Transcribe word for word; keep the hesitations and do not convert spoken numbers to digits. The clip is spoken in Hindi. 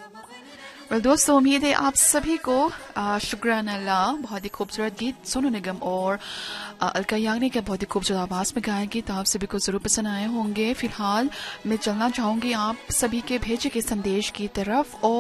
well, दोस्तों उम्मीद है आप सभी को शुक्रान अल्लाह बहुत ही खूबसूरत गीत सोनू निगम और आ, अलका याग्निक के बहुत ही खूबसूरत आवाज में गाया गीत आप सभी को जरूर पसंद आए होंगे। फिलहाल मैं चलना चाहूंगी आप सभी के भेजे के संदेश की तरफ और